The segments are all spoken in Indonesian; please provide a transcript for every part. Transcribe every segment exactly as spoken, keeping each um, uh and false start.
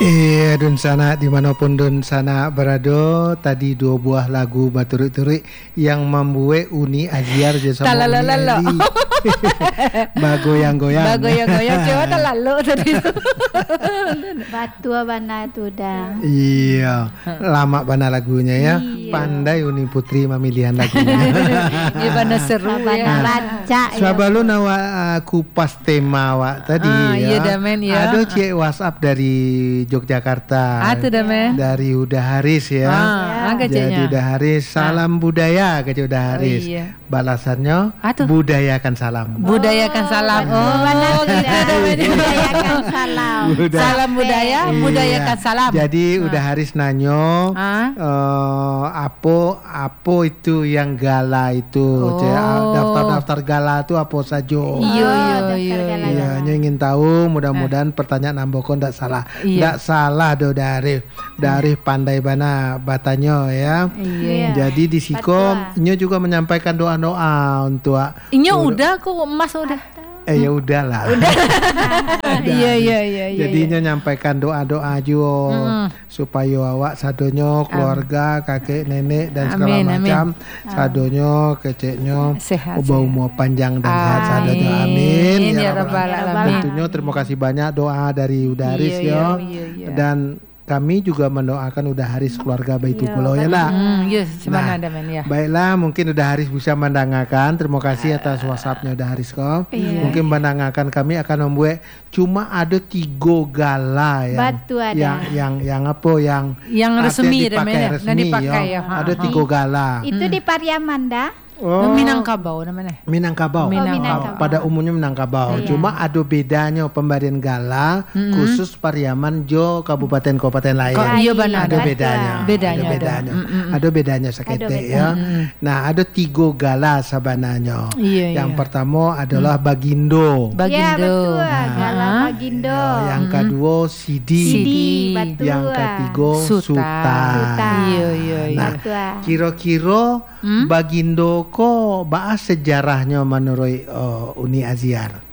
Iya, dun sana dimanapun dun sana berado, tadi dua buah lagu baturi-turi yang membuat Uni Aziar je sama Uni Ali. Bagoyang-goyang. Bagoyang-goyang coba tak lalu tadi. Batua bana tu dah. Iya, lama bana lagunya ya. Iya. Pandai Uni Putri memilihan lagunya. Ini bana seru Bana ya. baca ya. Sabalu nawa uh, kupas tema wak tadi Ah, ya. iya dah, men, ya. Ada cek WhatsApp dari Yogyakarta. Ah, tu dah, men. Dari Uda Haris ya. Ah, ah, Jadi kecilnya. Uda Haris salam budaya ke Uda Haris. Oh, iya. Balasannya Ah, tu. budayakan salam. Budayakan salam. Oh, Bana gitu dah, men. budayakan salam. Buda- Salam budaya, Iya. budayakan salam. Jadi Uda Haris nanyo Ah. eh, apa apa itu yang gala itu. Oh. Cek, ah, daftar-daftar gala itu apa saja. Iya, Oh, iya, daftar iya. gala. Iya, nyo ingin tahu, mudah-mudahan pertanyaan Amboko ndak salah. Iya. Ndak salah do dari dari pandai bana batanyo ya. Iya. Jadi di siko Betul. nyo juga menyampaikan doa-doa untuk Inyo udah kok emas udah. eh ya udahlah. Iya, iya, iya, iya. Jadi iya. nyo nyampaikan doa-doa juga Mm. supaya awak sadonyo keluarga, kakek, nenek dan segala Amin, macam sadonyo, keceknyo Sehat, ubah umur panjang dan sehat sadonyo. Amin. Ya Rabbal Rabbal Alamin. Alamin. Tentunya terima kasih banyak doa dari Udaris Iya, ya. iya, iya. Dan kami juga mendoakan Udaris keluarga Baitul Pulau ya lah. Hmm, yes, Nah, cuman ada men ya. Baiklah, mungkin Udaris bisa mendengarkan. Terima kasih atas WhatsAppnya Udaris kok. Iya. Mungkin mendengarkan kami akan membuat cuma ada tiga gala yang Batu ada. yang yang yang apa yang Yang artinya resmi dah, dipakai men, ya. resmi Dan dipakai ya. Ha, Ada ha. tiga gala. Itu di Pariaman dah. Oh, Minangkabau namanya. Minangkabau. Oh, Minangkabau. Pada umumnya Minangkabau. Iya. Cuma ada bedanya pemberian gala khusus Pariaman Jo kabupaten-kabupaten lain. Kok iya benar. Ada Betul. bedanya. Bedanya Ada ada. bedanya. Mm, mm, mm. Ada bedanya sekete beda. ya. Nah, ada tiga gala sabananya. Iya, Yang iya. pertama adalah Bagindo. Ya Bagindo. betul. Nah. Gala Ah. Bagindo. Ya, yang kedua Sidi. Sidi. Betul. Yang ketiga Sultan. Sultan. Sultan. Iya, iya, iya. Nah, Betul. kira-kira Bagindo kok bahas sejarahnya menurut uh, Uni Aziar.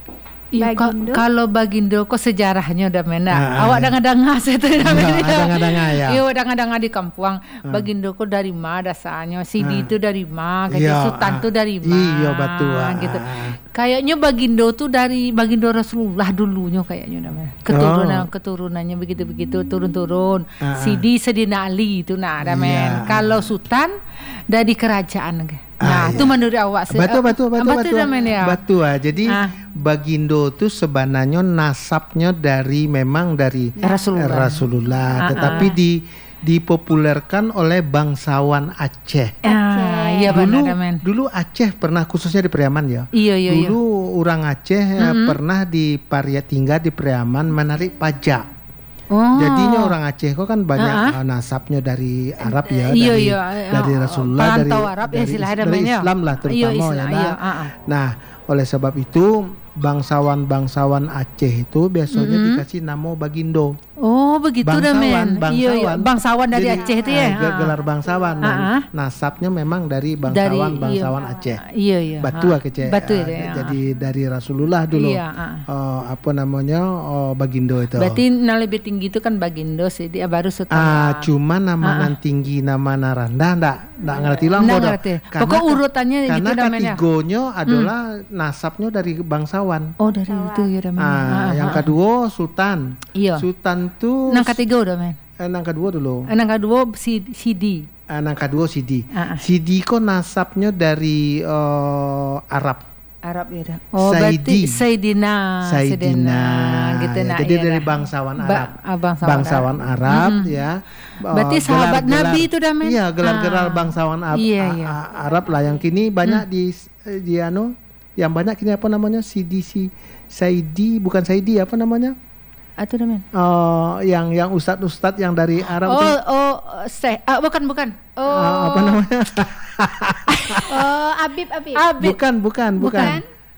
Iya, ka- Bagindo. kalau Bagindo kok sejarahnya udah mena. Ah, Awak iya. dengar-dengar saya tu dah Iya, mena. dengar-dengar ya. Iya, dengar-dengar di kampung. Bagindo kok dari mana dasarnya? Sidi itu dari mana? Kayak Iya, Sultan ah. tu dari mana? Iya, betul, ah. Gitu. Kayaknya Bagindo tuh dari Bagindo Rasulullah dulunya kayaknya namanya. Keturunan keturunannya begitu-begitu turun-turun. Ah, ah. Sidi Sedina Ali itu nah ada men. Iya. Kalau Sultan dari kerajaan. Ah, Nah, itu iya. menurut awak se- Betul, betul, betul, Ah, betul. dah, men, ya. Betul, ah. Jadi Ah. Bagindo itu sebenarnya nasabnya dari memang dari Rasulullah. Rasulullah, Ah, tetapi ah. di dipopulerkan oleh bangsawan Aceh. Ah, iya dulu, benar ada, men. dulu Aceh pernah khususnya di Periaman ya. Iya, iya, iya. Dulu orang Aceh eh, pernah di Paria tinggal di Periaman menarik pajak. Oh. Jadinya orang Aceh kok kan banyak Ah, ah. uh, nasabnya dari Arab ya, Iya, dari, iya. dari Oh, Rasulullah, dari, perantau Arab ya, dari, istilahnya dari namanya. Islam lah Iya, terutama Islam, ya. iya, Nah. ah, ah. Nah, oleh sebab itu bangsawan-bangsawan Aceh itu biasanya dikasih nama Bagindo. Oh, begitu dah men. Bangsawan, Iya, iya. Bangsawan dari Jadi, Aceh itu ya. eh, ge- gelar bangsawan. Nah, Ah, ah. nasabnya memang dari Dari bangsawan bangsawan iya. Aceh. Iya, iya. Batu Ah. kece. Batu Ah, itu ya. Jadi dari Rasulullah dulu. Iya, ah. Eh, apa namanya? Oh, Bagindo itu. Berarti yang lebih tinggi itu kan Bagindo sih, dia baru Ah, setelah. cuma nama nan tinggi nama nan rendah ndak ndak ngerti lah Ndak bodoh. ngerti. Karena Pokok ke- urutannya gitu karena namanya. ketigonya adalah nasabnya dari bangsawan. Oh, dari itu ya namanya. Ah, yang kedua Sultan. Iya. Sultan tuh Nang ketiga udah men. eh, nang kedua dulu. Nang kedua si Sidi. Eh, nang kedua Sidi. Ah, ah. Sidi kok nasabnya dari eh, Arab. Arab ya dah. Oh, Saidi. berarti Saidina. Saidina. gitu Ya, nah. jadi iya dari dah. bangsawan Ba- Arab. ah, bangsawan, Bangsawan Arab ya. Berarti Eh, sahabat gelar-gelar- Nabi itu dah, men? Iya, gelar-gelar Ah. bangsawan Ab- Iya, A- iya. A- Arab lah yang kini banyak di eh, di anu yang banyak kini apa namanya? Sidi si Saidi bukan Saidi apa namanya? Atau dah men. Eh, yang yang ustadz-ustadz yang dari Arab Oh, itu oh, se, ah, bukan, bukan. Oh, eh, apa namanya? Oh, Abib Abib. Abid. bukan, bukan, bukan. Bukan?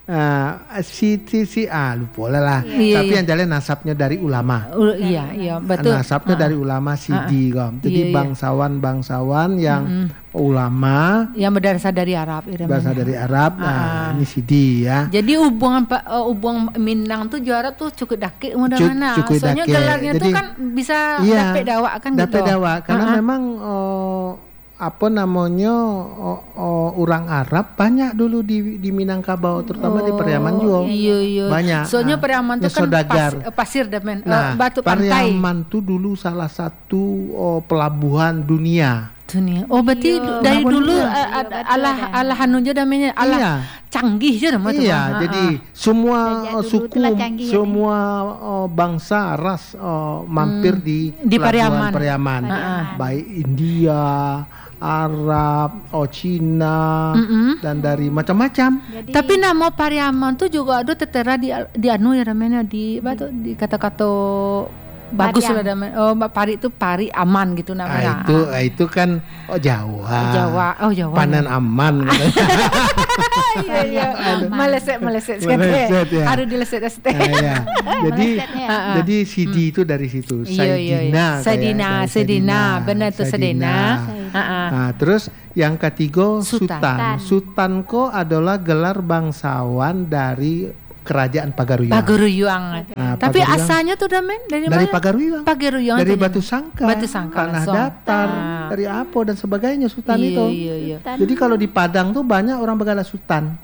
uh, si si si ah lupa lah lah. Iya, Tapi iya. yang jalan nasabnya dari ulama. Uh, iya, iya, betul. Nasabnya Ah, dari ulama Sidi kom. Jadi Iya, iya. bangsawan-bangsawan yang ulama yang berasal dari Arab. Ira berasal mana. dari Arab. Nah, ini Sidi ya. Jadi hubungan Pak uh, hubungan Minang tuh juara tuh cukup dakik mudah Cuk- mana. cukup Soalnya dakik. gelarnya tuh Jadi, kan bisa Iya, dapet dawa kan dapet gitu. dawa karena Ah, ah. memang oh, apa namanya oh, oh, orang Arab banyak dulu di di Minangkabau terutama di Pariaman juga. Iya, iya. Banyak. Soalnya Ah, Pariaman tuh ya, kan saudagar. pas- pasir dan men, Nah, eh, batu pantai. Pariaman tuh dulu salah satu oh, pelabuhan dunia. Dunia. Oh berarti Iya, du- dari pelabuhan dulu dunia. uh, Iya, ada- betul Allah ada. Allah anu je namanya Allah Iya. canggih je nama tu. Iya, Ah, jadi ah. semua Sejak oh, dulu suku, telah canggih ya, semua oh, bangsa ras oh, mampir di Di pelabuhan Pariaman. Pariaman. Pariaman. Baik India, Arab, oh Cina, Mm-mm. dan dari macam-macam. Jadi, Tapi nama Pariaman tuh juga ada tertera di di anu ya namanya di batu di kata-kata bagus Pariam. lah namanya. Oh pari itu pari aman gitu Ah, namanya. itu ah, itu kan oh Jawa. Jawa. Oh Jawa. Panen aman. Iya iya. Meleset meleset sekali. Meleset, ya. Harus dileset leset. Nah, ya. Jadi Melesetnya. Ah, ah. jadi Sidi itu dari situ. Iya, iya, iya. Saidina. kayak Sedina, dari Sedina, benar tuh Sedina. Saidina. Ah, ah. Nah, terus yang ketiga Sultan. Sultan. Sultan ko adalah gelar bangsawan dari kerajaan Pagaruyung. Pagaruyung. Nah, Tapi Pagaruyung- asalnya tuh damen dari, dari mana? Pagaruyung. Pagaruyung. Dari tuh, Batu Jan. Sangkar, Batu Sangkar Tanah langsung. Datar, Ah. dari Apo dan sebagainya Sultan Iya, itu. iya, iya. Jadi kalau di Padang tuh banyak orang bergala Sultan.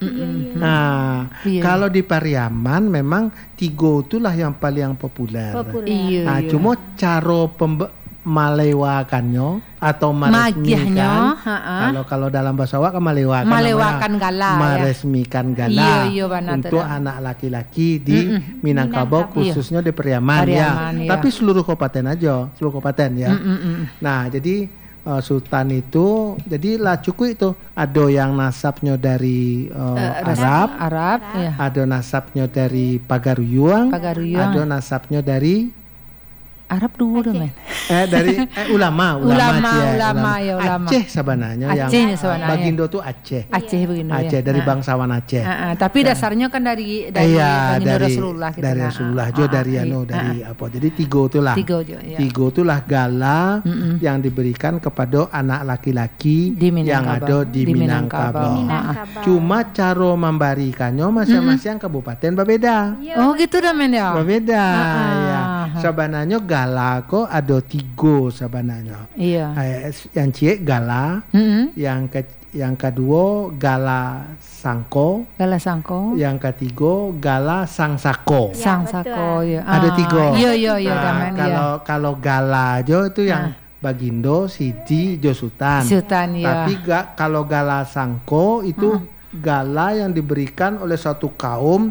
Nah, Iya. kalau di Pariaman memang Tigo itulah yang paling populer. populer. Iya. Nah, iya. cuma cara pembe- malewakannya atau Magiahnya, meresmikan. ha-ha. Kalau kalau dalam bahasa Jawa kan malewakan. Malewakan namanya. gala, ya. Meresmikan gala. Iya, iya, benar, untuk benar. anak laki-laki di Minangkabau Minangkabau. khususnya di Pariaman, ya. Pariaman, iya. Tapi seluruh kabupaten aja, seluruh kabupaten ya. Mm, mm, mm. Nah, jadi uh, Sultan itu jadi lah cukup itu ada yang nasabnya dari uh, Eh, ras- Arab, Arab, ya. ada nasabnya dari Pagaruyung, Pagaruyung. ada nasabnya dari Arab dulu dah men. eh dari eh, ulama, Ulama, Cie, ulama, ya, ulama. Aceh sebenarnya yang Aceh sebenarnya. Bagindo tuh Aceh. Aceh begini Aceh ya. dari Ah, bangsawan Aceh. ah, ah. Tapi dasarnya kan dari dari Iya, Baginda dari Rasulullah gitu. dari nah. Rasulullah Ah, juga ah, dari iya. anu Ah, dari apa. Jadi tigo itulah. Tiga aja, ya. Tigo itulah gala Mm-mm. yang diberikan kepada anak laki-laki Di yang Minangkabau. ada di, Di Minangkabau. Minangkabau. Minangkabau. Cuma cara memberikannya masing-masing kabupaten berbeda. Iya, Oh gitu dah men ya. Berbeda Ah, ah. ya. Sebenarnya gala kok ada tiga sebenarnya. Iya. Eh, yang cie gala, Mm-mm. yang ke yang kedua gala sangko, Gala sangko. yang ketiga gala sangsako. Ya, Sang betul. sako ya. Ada Ah, tiga. Iya iya iya Nah, dah men ya. kalau kalau gala aja itu yang Bagindo, Sidi, Jo Sultan. Sultan ya. Tapi ga, kalau gala sangko itu gala yang diberikan oleh suatu kaum,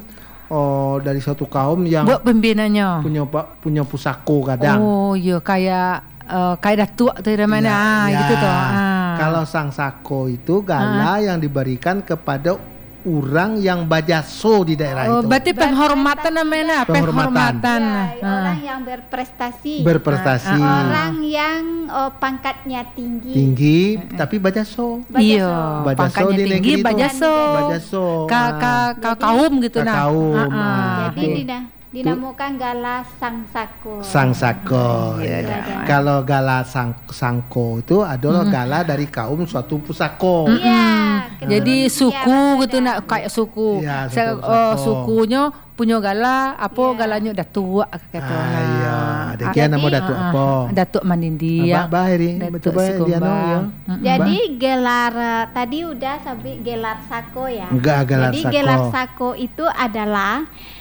oh dari suatu kaum yang Buat pembinanya. punya pa- punya pusako kadang. Oh iya kayak eh, kayak datuk tuh dah men. Ya, Ah ya. gitu tuh. Ah. Kalau sang sako itu gala yang diberikan kepada orang yang bajaso di daerah Oh, itu. berarti penghormatan namanya, Penghormatan. penghormatan. Ya, Ah. orang yang berprestasi. Berprestasi Orang yang oh, pangkatnya tinggi. tinggi tapi bajaso. Iya, Bajaso pangkatnya di tinggi, negeri itu. bajaso. Bajaso. Ka, ka, ka kaum gitu Ka nah. kaum, Ah, ah. ah. Jadi Oke. dina, dinamakan gala sang sako. Sang sako. Iya, ya. ada. Kalau gala sang sangko itu adalah gala dari kaum suatu pusako. Iya. Jadi keturunan suku dia gitu ada. nak kayak suku. Iya, Saya suku, oh, suku. sukunya punya gala, apa Iya. galanya dah tua kata Ah, nah. iya. Ada Ah, kia nama jadi- datuk ah, apa? ah. Datuk Mandindia. Abah Bahiri, Datuk betul baik dia no Sikumbang. ya. Mm-mm. Jadi gelar eh, tadi udah sampai gelar sako ya. Enggak, gelar Jadi sako. gelar sako itu adalah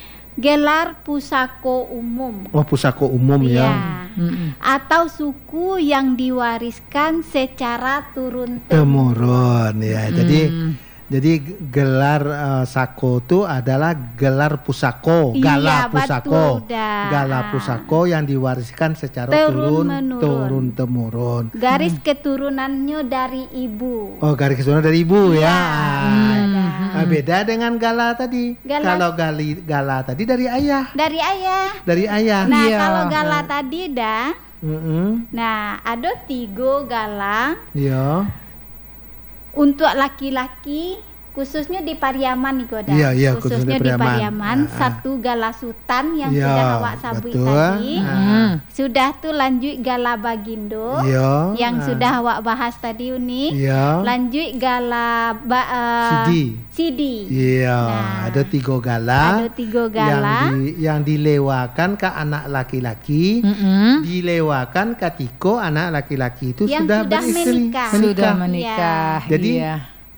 gelar pusako umum. Oh, pusako umum Iya. ya. Mm-mm. Atau suku yang diwariskan secara turun Temurun ya. Jadi Mm. jadi gelar eh, sako itu adalah gelar pusako, Iya, gala betul, pusako. dah. Gala pusako yang diwariskan secara Turun turun menurun. turun temurun. garis keturunannya dari ibu. Oh, garis keturunan dari ibu ya. ada. Ah, beda dengan gala tadi. Gala- Kalau gali gala tadi dari ayah, Dari ayah. dari ayah. Nah, Iya. kalau gala tadi dah. Mm-mm. Nah, ada tiga gala Iya. untuk laki-laki khususnya di Pariaman nih Goda. Iya, iya, khususnya, khususnya di Pariaman. Pariaman, Ah, ah. satu gala sultan yang Iya, sudah awak sabui betul. tadi. Ah. Hmm. Sudah tuh lanjut gala Bagindo Iya. yang ah. sudah awak bahas tadi Uni. Iya. Lanjut gala ba, uh, Sidi. Sidi. Iya, Nah, ada tiga gala. ada tiga gala. Yang, di, yang dilewakan ke anak laki-laki, Mm-mm. dilewakan ketika anak laki-laki itu Yang sudah, sudah beristri, menikah. Sudah menikah. menikah. Jadi, iya.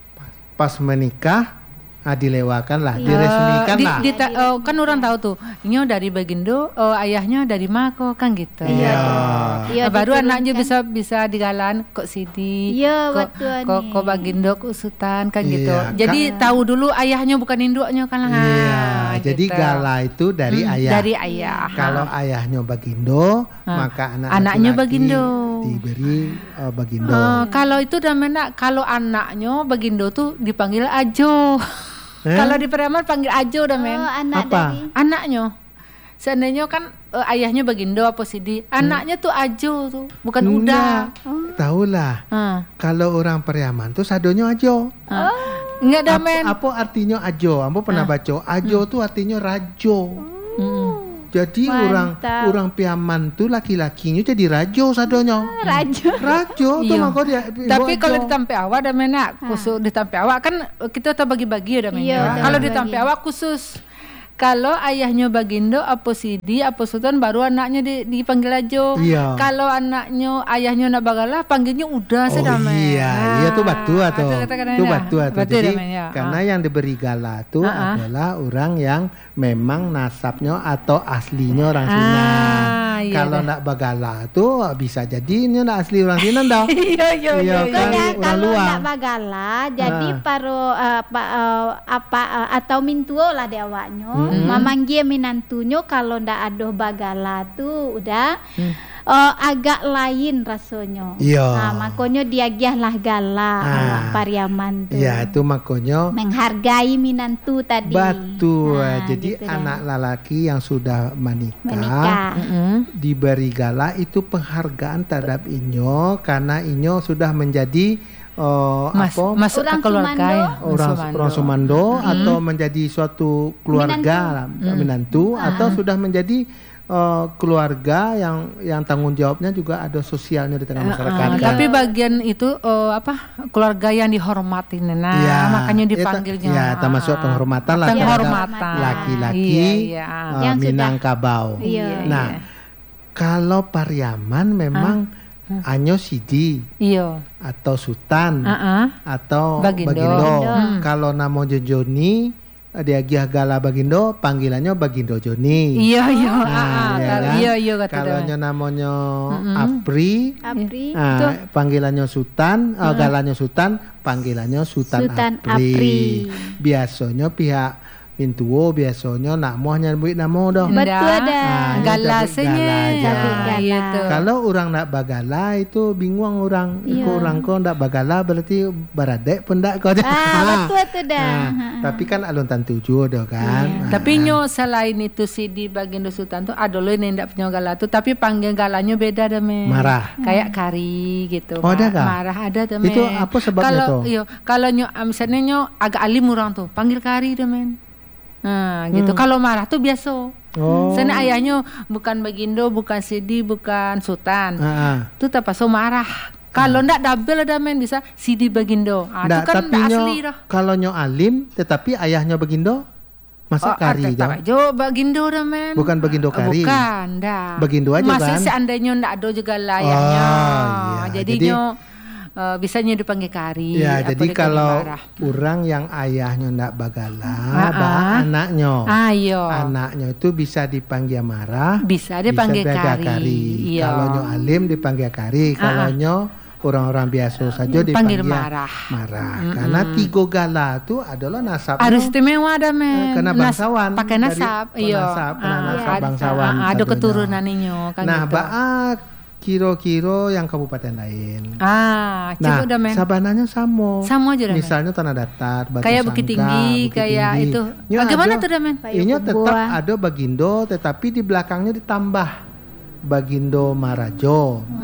Pas menikah, ah, dilewakan lah, Iya. diresmikan Eh, di- lah. di- ta- oh, kan orang tahu tuh, ini dari Bagindo, oh, ayahnya dari Mako kan gitu. Iya. Iya, Nah, baru diturunkan. anaknya bisa bisa digalan kok Sidi, Iya, kok betul kok, nih. kok Bagindo kok Sultan kan Iya, gitu. Kak. Jadi tahu dulu ayahnya bukan induknya kan lah. Iya, jadi gitu. gala itu dari Hmm, ayah. Dari ayah. Kalau ayahnya Bagindo, Ah. maka anak Anaknya laki-laki Bagindo. diberi uh, Bagindo. Eh, kalau itu namanya kalau anaknya Bagindo tuh dipanggil Ajo. Eh? Kalau di Pariaman panggil Ajo dah men. Oh, anak Apa? dari Anaknya. Seandainya kan eh, ayahnya Bagindo apa Sidi, anaknya tuh Ajo tuh, bukan Uda. Enggak, tahulah. Ah, Kalau orang Pariaman tuh sadonya ajo. ah. Enggak dah Apa, men. apa artinya ajo? Ambo pernah baca. Ajo tuh artinya rajo. Hmm. Jadi Mantap. orang orang Piaman tuh laki-lakinya jadi rajo sadonya. Rajo. Rajo tuh Iya. maka dia. Tapi ibu kalau ajo. di Tampe Awak dah men nak, khusus di Tampe Awak kan eh, kita tuh bagi-bagi ya dah men. Iya, ya. betul, Kalau di bagi. Tampe Awak khusus. Kalau ayahnya Bagindo, apa Sidi, apa Sultan, baru anaknya di- dipanggil Ajo. Iya. Kalau anaknya, ayahnya nak bagala, panggilnya Uda Oh sudah men. iya, iya tuh batu atau Itu kata-katanya. itu batu atau Batu jadi dah, men, ya. karena Ah. yang diberi gala tuh Ah, ah. adalah orang yang memang nasabnya atau aslinya orang Ah, Sinan. iya Kalau dah. nak bagala tuh bisa jadi ini nak asli orang Sinan dah. Iya, iya, Iya, iya. kan? Karena orang kalau luar. nak bagala, jadi Ah. paro eh, pa- eh, apa eh, atau mintuo lah dia awaknya, Mm-mm. mamanggi minantunya kalau ndak ada bagala tuh udah Hmm. eh, agak lain rasanya. Iya. Nah, makanya dia giahlah gala Ah. awak Pariaman tuh. Iya, itu makanya Menghargai minantu tadi. batu. Nah, Jadi gitu dah. anak lelaki yang sudah menikah, menikah. Mm-mm. diberi gala itu penghargaan terhadap inyo karena inyo sudah menjadi uh, Mas, apa masuk Orang ke keluarga Sumando. ya. orang orang Sumando atau menjadi suatu keluarga menantu, atau sudah menjadi uh, keluarga yang yang tanggung jawabnya juga ada sosialnya di tengah masyarakat. Ah, kan? tapi bagian itu eh, apa keluarga yang dihormati nah Iya, makanya ya, ta- dipanggilnya ya, termasuk Ah, penghormatan lah terhadap penghormatan laki-laki iya, iya. uh, Yang sudah- Minangkabau. Iya. Nah, kalau Pariaman memang Anyo Sidi iya atau Sultan Ah, ah. atau Bagindo. Bagindo. Hmm. Kalau nama Joni dia Giah Gala Bagindo, panggilannya Bagindo Joni. iya iya Nah, ah, ah, ya kalau- kan? iya iya kata Kalau dia. namanya Mm-mm. Apri, Apri. ah, Tuh. panggilannya Sultan, eh, galanya Sultan, panggilannya Sultan, Sultan Apri. Apri. Biasanya pihak Pintuo biasanya nak mau nyambut nama dah. Betul Ndak. dah. Ah, galasnya gala aja. Tapi gala. gitu. Kalau orang nak bagala itu bingung orang. Iya. Ikut orang kau nak bagala berarti baradek pun tak kau. Ah, betul tu dah. Nah, tapi kan alun tan tujuh dah kan. Nah, Tapi nyo selain itu si di Bagindo Sultan tuh ada loh yang tidak punya gala tuh, tapi panggil galanya beda dah men. Marah. Kayak kari gitu. Oh, ada Ma- kah? Marah ada dah men. Itu apa sebabnya kalau, tuh? Iya, kalau nyo ah, misalnya nyo agak alim orang tuh, panggil kari dah men. Nah gitu. Kalau marah tuh biasa. Hmm. Oh. Sana ayahnya bukan Bagindo, bukan Sidi, bukan Sultan. Ah, ah. Tuh terpaksa marah. Kalau ndak double dah men bisa Sidi Bagindo. Ah, Nggak, itu kan tapi ndak nyo, asli dah. kalau nyo alim tetapi ayahnya Bagindo Oh, masa kari tetap dah. aja Bagindo dah men. Bukan Bagindo kari. Bukan, dah. Bagindo aja Masih kan? seandainya ndak ada juga layaknya. Oh, iya. Jadi, Jadi- nyo eh, bisanya dipanggil kari. Ya, apa jadi dia kari kalau marah. orang yang ayahnya ndak bagala, Ah, bah ah. anaknya. Ayo. Anaknya itu bisa dipanggil marah, Bisa dia panggil dipanggil kari. Iya. Kalau nyo alim dipanggil kari, kalau Ah, ah. nyo orang-orang biasa saja Panggil dipanggil marah. marah. Karena tiga gala itu adalah nasabnya. Harus istimewa dah men. Eh, kena Nas- bangsawan. Pakai Dari nasab. penasab, Iya. kena Ah, nasab ada- bangsawan ah, ada sadonya. keturunan inyo kan Nah, gitu. baa kiro-kiro yang kabupaten lain. Ah, Nah, cukup dah men. sabananya sama. Sama aja dah men. Misalnya tanah datar, Batu Kayak Bukit Sangka, Tinggi, Bukit kayak Tinggi. itu. Nyo Bagaimana ada- tuh dah men? Ini tetap Buah. ada Bagindo, tetapi di belakangnya ditambah Bagindo Marajo. Hmm.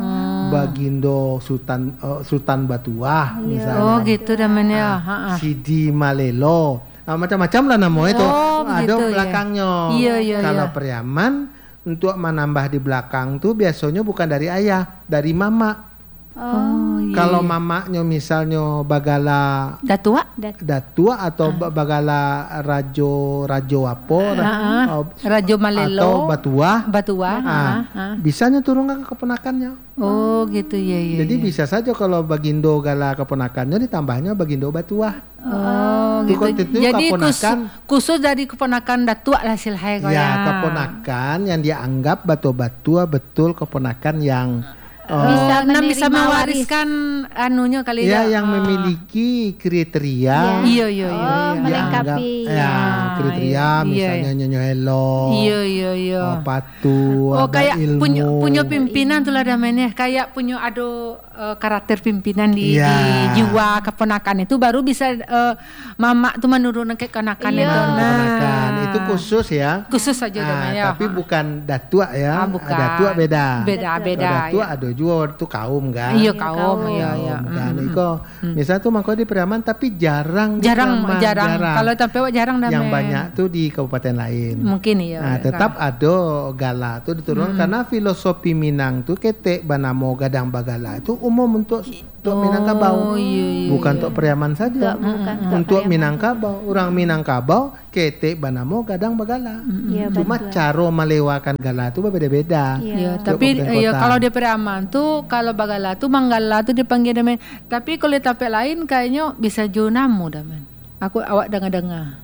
Bagindo Sultan uh, Sultan Batuah Iya. misalnya. Oh gitu namanya. Ah, Ha, ha. Sidi Malelo. Ah, macam-macam lah namanya itu. Oh, Ada begitu, ya. belakangnya. Iya, iya, Kalau iya. Priaman untuk menambah di belakang tuh biasanya bukan dari ayah, dari mama. Oh, iya. Kalau mamaknya misalnya Bagala Datua? Dat- Datua atau ba- Bagala Rajo Rajo apa Ah, oh, Rajo Malelo. atau Batuah, Batua. ah, ha, ha. bisanya turun ke keponakannya. Oh gitu ya ya. Jadi ya. bisa saja kalau Bagindo Gala keponakannya ditambahnya Bagindo Batuah. Oh Itu gitu. kan itu Jadi khusus, keponakan. khusus dari keponakan Datua lah silahai kau Ya, keponakan yang dianggap Batu Batua betul keponakan yang oh, Bisa Nah, menerima bisa mewariskan anunya kali ya ya. yang Ah. memiliki kriteria Iya iya iya. Oh, iya. melengkapi. dianggap, ya Ah, kriteria iya, misalnya iya. Nyonya Elo, Iya iya iya. oh, patuh, Oh ada kayak ilmu. punya punya pimpinan tuh lah namanya kayak punya ada eh, karakter pimpinan di, Iya. di jiwa keponakan itu baru bisa eh, mama tuh menurunkan ke keponakan Iya. itu. Nah, Keponakan itu khusus ya. khusus saja Ah, namanya. tapi bukan datua ya. Ah, bukan. Datua beda. Beda Kalau beda. datua ya. ada juga itu kaum kan. Iya Iya, kaum kaum. iya iya. Kaum kan. Mm, Iko misalnya tuh makanya di Priaman tapi jarang di Jarang Priaman, jarang. Kalau sampai wak jarang namanya. yang banyak tuh di kabupaten lain. Mungkin iya. Nah, tetap ada gala tuh diturunkan karena filosofi Minang tuh ketek banamo gadang bagala itu umum untuk untuk Minangkabau. Oh, iya, iya, bukan iya. untuk Priaman saja. Enggak, bukan untuk Untuk Priaman. Minangkabau, orang Minangkabau ketek banamo gadang bagala. Iya, Cuma betul. cara melewakan gala itu berbeda-beda. Iya. Iya, Untuk tapi kabupaten ya kota. kalau di Priaman tuh kalau Bagala tuh Manggala tuh dipanggil namanya. Tapi kalau di tempat lain kayaknya bisa Jonamu daman. Aku awak dengar-dengar.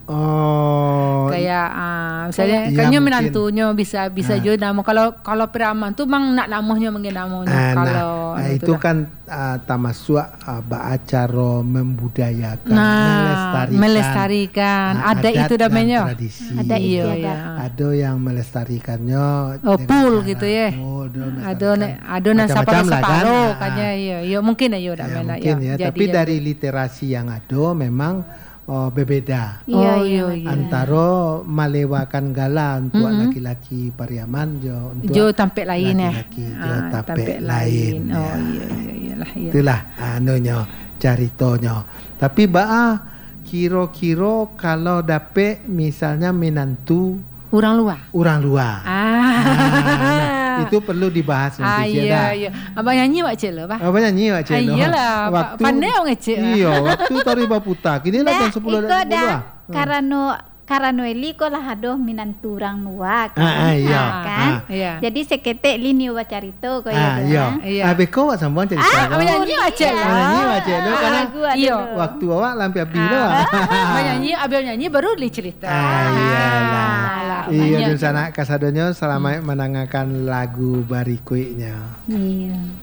Oh, Kayak ah, misalnya Iya, kayaknya mungkin. menantunya bisa bisa Jonamu. Kalau kalau Priaman tuh mang nak namuhnya mungkin namuhnya. Ah, nah, kalau nah, anu itu tuh dah. kan uh, tamasuk uh, baacara membudayakan, Nah, melestarikan, melestarikan. uh, Ada adat itu dan namanya. tradisi. Ada Iya, istiadat. iya. Ada yang melestarikannya Oh, dengan pool cara- gitu ya. Oh, ada Ada melestarikan. ada na Macam-macam separuh lah kan. separuh Ah, kayaknya iya. Ya mungkin aja udah ya, mana mungkin ya, Jadi- tapi jadi. dari literasi yang ada memang oh, berbeda. Iya, Oh, iya. iya, iya. Antara melewakan gala untuk laki-laki Pariaman jo untuk Jo tampek lain ya. laki-laki jo Ah, tampek lain. Oh ya. iya iya iyalah iya. Itulah anunya ceritanya. Tapi baa kira-kira kalau dapet misalnya menantu Orang luar. orang luar. Ah. Nah, itu perlu dibahas Ah nanti ya iya dah. iya. Abang nyanyi wak cek lah, Pak. Apa nyanyi Wak Cik? Ah, Noh? iyalah, Pak. Pandai orang cek lah. Iya, waktu Tari Baputa. Kini lah jam Dah, sepuluh iko dan sepuluh dah. lah. Karano karano eli ko lah adoh minantu orang luar kan. Ah, ah, iya. kan? Ah. Iya. Jadi seketek lini wa carito ko Ah, ya. iya. Iya. Ah, beko Wak sambung cerita. Ah, kau. abang nyanyi wak cek lah. Ah, nyanyi Wak Cik Noh, karena Lagu ada Iya. dulu. waktu awak lampi api lah. Abang nyanyi, abang nyanyi baru li cerita. Ah, iyalah. lah, Iya, banyak. dan sana kasadonyo selama menangakan lagu barikuinya. Iya.